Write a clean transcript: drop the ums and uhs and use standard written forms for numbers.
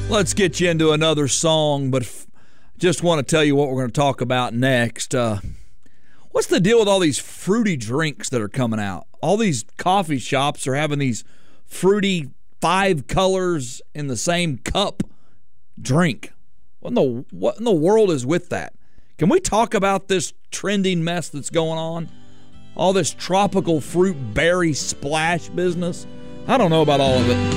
Let's get you into another song, but just want to tell you what we're going to talk about next. What's the deal with all these fruity drinks that are coming out? All these coffee shops are having these fruity 5 colors in the same cup drink. What in the world is with that? Can we talk about this trending mess that's going on? All this tropical fruit berry splash business? I don't know about all of it.